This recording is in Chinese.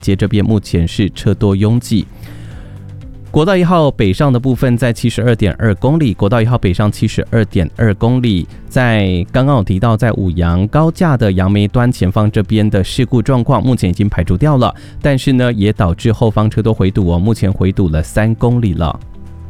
街这边目前是车多拥挤。国道1号北上的部分在 72.2 公里，国道1号北上 72.2 公里，在刚刚有提到在五杨高架的杨梅端前方这边的事故状况目前已经排除掉了，但是呢也导致后方车多回堵目前回堵了3公里了。